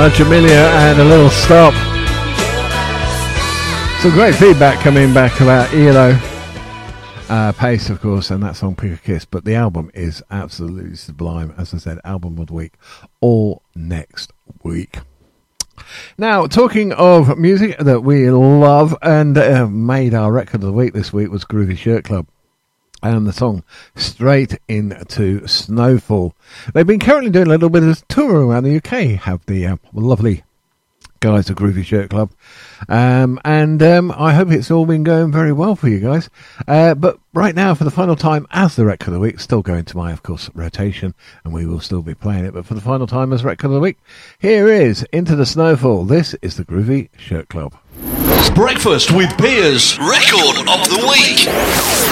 Jamelia and A Little Stop. Some great feedback coming back about ELO Pace, of course, and that song Pick a Kiss, but the album is absolutely sublime. As I said, album of the week, all next week. Now, talking of music that we love and made our record of the week this week was Groovy Shirt Club. And the song Straight Into Snowfall. They've been currently doing a little bit of tour around the UK, have the lovely guys at Groovy Shirt Club. And I hope it's all been going very well for you guys. But right now, for the final time as the record of the week, still going to my, of course, rotation, and we will still be playing it. But for the final time as record of the week, here is Into the Snowfall. This is the Groovy Shirt Club. Breakfast with Piers, record of the week.